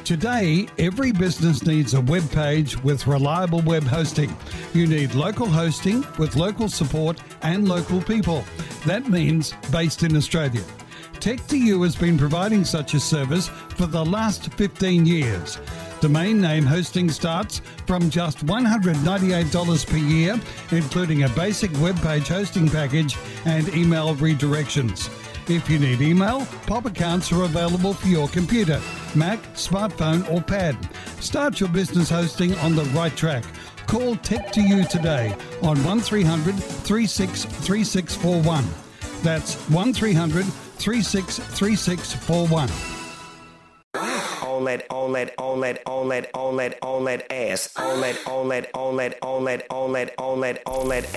Today, every business needs a web page with reliable web hosting. You need local hosting with local support and local people. That means based in Australia. Tech2U has been providing such a service for the last 15 years. Domain name hosting starts from just $198 per year, including a basic web page hosting package and email redirections. If you need email, POP accounts are available for your computer, Mac, smartphone or pad. Start your business hosting on the right track. Call Tech2U today on 1300 36 3641. That's 1300 36 3641. On that ass.